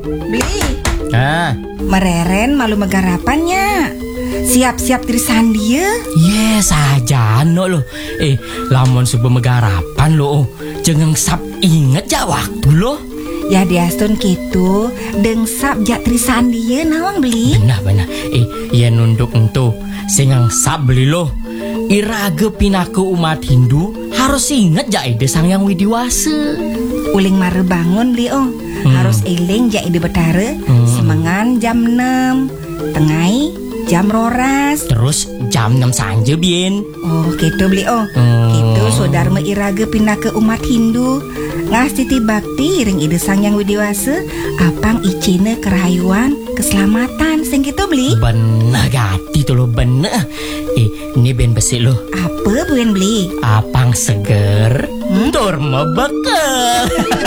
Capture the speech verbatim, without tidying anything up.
Beli. Ah, Mereren malu megarapannya. Siap-siap tirisan dia. yes aja no lo. Eh, lamun subuh megarapan lo. Jangan sap inget ja waktu lo. Ya diastun gitu. Dengsap jak tirisan dia nawang beli. Benar benar. Eh, ya nunduk ento. Singang sap beli lo. Iraga pinaku umat Hindu harus inget ja ide sang yang widiwasa. Uling mare bangun beli oh. Hmm. Harus eling jak ide betara. Hmm. Semangan jam enam. Tengai jam roras. Terus jam enam sanja bien. Oh gitu beli oh. Hmm. Gitu saudara iraga pindah ke umat Hindu. Ngasih bakti ring ide sang yang widiwasa. Apang icine kerayuan keselamatan sing gitu beli. Benar gati tuh lo bener. Eh, ini ben besi lo. Apa buen beli? Apang seger, hmm? Tur mebekal.